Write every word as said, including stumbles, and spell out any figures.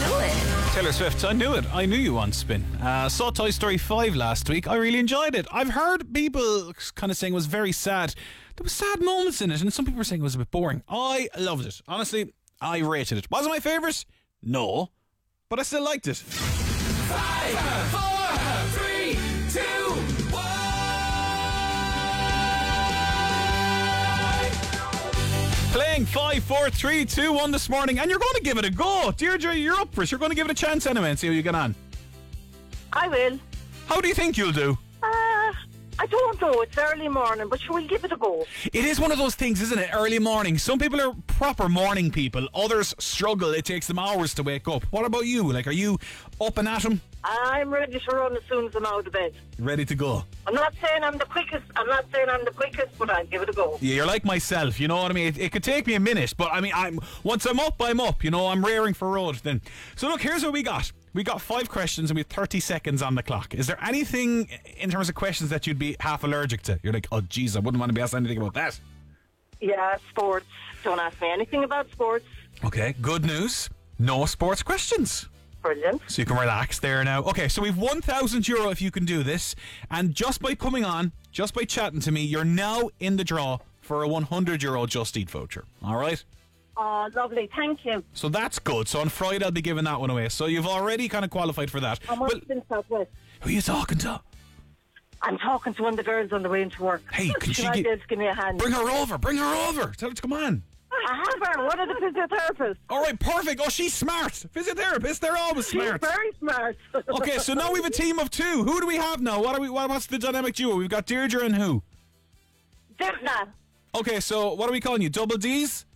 knew it. Taylor Swift, I knew it. I knew you on Spin. Uh, saw Toy Story five last week. I really enjoyed it. I've heard people kind of saying it was very sad. There was sad moments in it, and some people were saying it was a bit boring. I loved it. Honestly, I rated it. Was it my favourite? No. But I still liked it. Five, four, three, two, one. Playing five, four, three, two, one this morning, and you're going to give it a go. Deirdre, you're up for it. You're going to give it a chance anyway and see how you get on. I will. How do you think you'll do? Uh, I don't know. It's early morning, but we'll give it a go. It is one of those things, isn't it? Early morning. Some people are proper morning people. Others struggle. It takes them hours to wake up. What about you? Like, are you up and at 'em? I'm ready to run as soon as I'm out of bed. Ready to go? I'm not saying I'm the quickest. I'm not saying I'm the quickest, but I'll give it a go. Yeah, you're like myself. You know what I mean? It, it could take me a minute, but I mean, I'm once I'm up, I'm up. You know, I'm raring for road then. So look, here's what we got. We got five questions and we have thirty seconds on the clock. Is there anything in terms of questions that you'd be half allergic to? You're like, oh, geez, I wouldn't want to be asked anything about that. Yeah, sports. Don't ask me anything about sports. Okay, good news. No sports questions. Brilliant. So you can relax there now. Okay, so we've one thousand euro if you can do this. And just by coming on, just by chatting to me, you're now in the draw for a one hundred euro Just Eat voucher. All right? Oh, lovely. Thank you. So that's good. So on Friday, I'll be giving that one away. So you've already kind of qualified for that. I'm up Well, in Southwest. who are you talking to? I'm talking to one of the girls on the way into work. Hey, can she I gi- be able to give me a hand? Bring her over. Bring her over. Tell her to come on. I have her. One of the physiotherapists. All right, perfect. Oh, she's smart. Physiotherapists, they're always smart. She's very smart. Okay, so now we have a team of two. Who do we have now? What are we? What, what's the dynamic duo? We've got Deirdre and who? Definitely. Okay, so what are we calling you? Double D's?